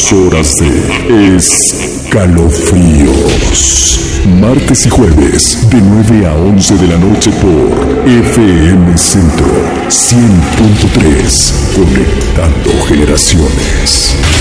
horas de Escalofríos. Martes y jueves de 9 a 11 de la noche por FM Centro 100.3. Conectando generaciones.